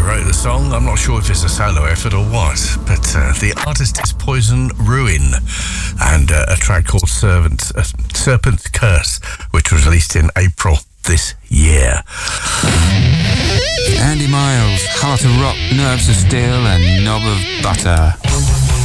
wrote the song. I'm not sure if it's a solo effort or what, but the artist is Poison Ruin, and a track called Serpent's Curse, which was released in April this year. Andy Miles, Heart of Rock, Nerves of Steel and Knob of Butter.